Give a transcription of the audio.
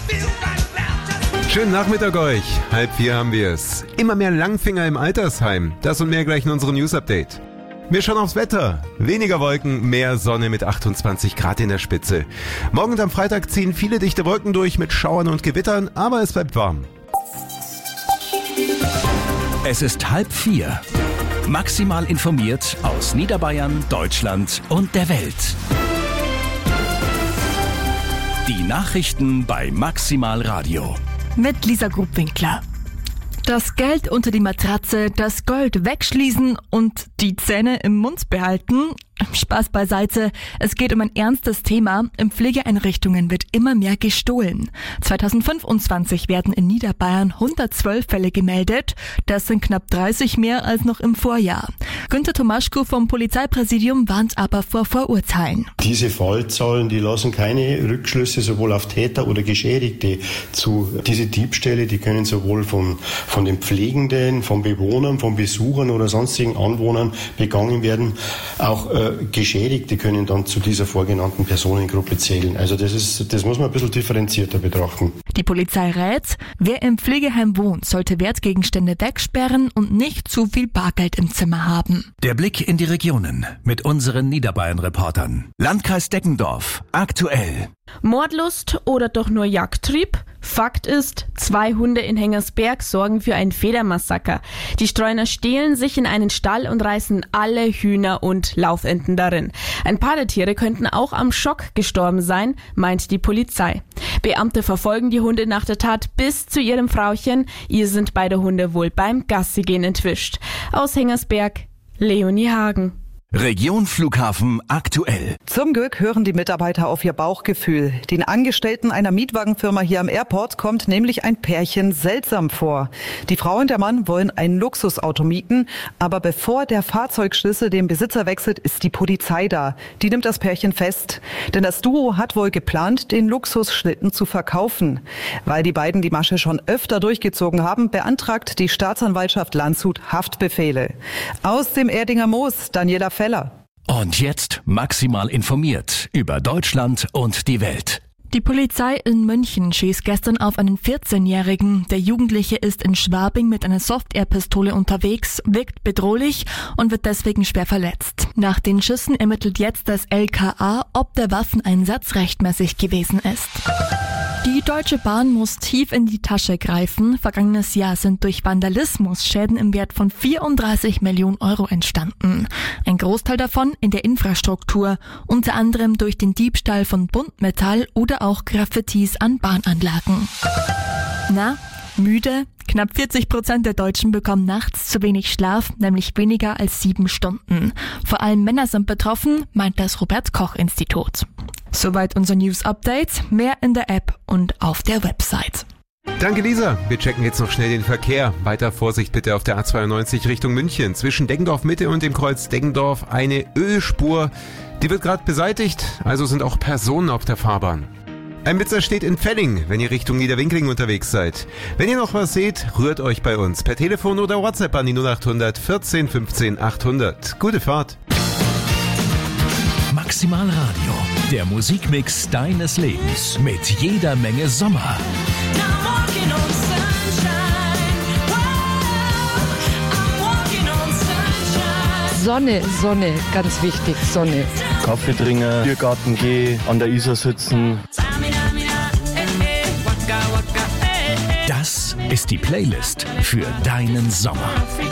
Schönen Nachmittag euch. 3:30 haben wir es. Immer mehr Langfinger im Altersheim. Das und mehr gleich in unserem News-Update. Wir schauen aufs Wetter. Weniger Wolken, mehr Sonne mit 28 Grad in der Spitze. Morgen und am Freitag ziehen viele dichte Wolken durch mit Schauern und Gewittern, aber es bleibt warm. Es ist 3:30. Maximal informiert aus Niederbayern, Deutschland und der Welt. Die Nachrichten bei Maximal Radio. Mit Lisa Grubwinkler. Das Geld unter die Matratze, das Gold wegschließen und die Zähne im Mund behalten. Spaß beiseite, es geht um ein ernstes Thema. In Pflegeeinrichtungen wird immer mehr gestohlen. 2025 werden in Niederbayern 112 Fälle gemeldet. Das sind knapp 30 mehr als noch im Vorjahr. Günter Tomaschko vom Polizeipräsidium warnt aber vor Vorurteilen. Diese Fallzahlen, die lassen keine Rückschlüsse sowohl auf Täter oder Geschädigte zu. Diese Diebstähle, die können sowohl von den Pflegenden, von Bewohnern, von Besuchern oder sonstigen Anwohnern begangen werden. Auch Geschädigte können dann zu dieser vorgenannten Personengruppe zählen. Also das muss man ein bisschen differenzierter betrachten. Die Polizei rät, wer im Pflegeheim wohnt, sollte Wertgegenstände wegsperren und nicht zu viel Bargeld im Zimmer haben. Der Blick in die Regionen mit unseren Niederbayern-Reportern. Landkreis Deggendorf, aktuell. Mordlust oder doch nur Jagdtrieb? Fakt ist, 2 Hunde in Hengersberg sorgen für ein Federmassaker. Die Streuner stehlen sich in einen Stall und reißen alle Hühner und Laufenten darin. Ein paar der Tiere könnten auch am Schock gestorben sein, meint die Polizei. Beamte verfolgen die Hunde nach der Tat bis zu ihrem Frauchen. Ihr sind beide Hunde wohl beim Gassigehen entwischt. Aus Hengersberg, Leonie Hagen. Region Flughafen aktuell. Zum Glück hören die Mitarbeiter auf ihr Bauchgefühl. Den Angestellten einer Mietwagenfirma hier am Airport kommt nämlich ein Pärchen seltsam vor. Die Frau und der Mann wollen ein Luxusauto mieten, aber bevor der Fahrzeugschlüssel den Besitzer wechselt, ist die Polizei da. Die nimmt das Pärchen fest. Denn das Duo hat wohl geplant, den Luxusschlitten zu verkaufen. Weil die beiden die Masche schon öfter durchgezogen haben, beantragt die Staatsanwaltschaft Landshut Haftbefehle. Aus dem Erdinger Moos, Daniela Feller. Und jetzt maximal informiert über Deutschland und die Welt. Die Polizei in München schießt gestern auf einen 14-Jährigen. Der Jugendliche ist in Schwabing mit einer Soft-Air-Pistole unterwegs, wirkt bedrohlich und wird deswegen schwer verletzt. Nach den Schüssen ermittelt jetzt das LKA, ob der Waffeneinsatz rechtmäßig gewesen ist. Die Deutsche Bahn muss tief in die Tasche greifen. Vergangenes Jahr sind durch Vandalismus Schäden im Wert von 34 Millionen Euro entstanden. Ein Großteil davon in der Infrastruktur, unter anderem durch den Diebstahl von Buntmetall oder auch Graffitis an Bahnanlagen. Na, müde? Knapp 40% der Deutschen bekommen nachts zu wenig Schlaf, nämlich weniger als 7 Stunden. Vor allem Männer sind betroffen, meint das Robert-Koch-Institut. Soweit unser News-Update. Mehr in der App und auf der Website. Danke Lisa. Wir checken jetzt noch schnell den Verkehr. Weiter Vorsicht bitte auf der A92 Richtung München. Zwischen Deggendorf Mitte und dem Kreuz Deggendorf eine Ölspur. Die wird gerade beseitigt, also sind auch Personen auf der Fahrbahn. Ein Blitzer steht in Pfenning, wenn ihr Richtung Niederwinkling unterwegs seid. Wenn ihr noch was seht, rührt euch bei uns per Telefon oder WhatsApp an die 0800 14 15 800. Gute Fahrt. Maximal Radio, der Musikmix deines Lebens mit jeder Menge Sommer. Sonne, Sonne, ganz wichtig, Sonne. Kaffee trinken, Biergarten gehen, an der Isar sitzen. Das ist die Playlist für deinen Sommer.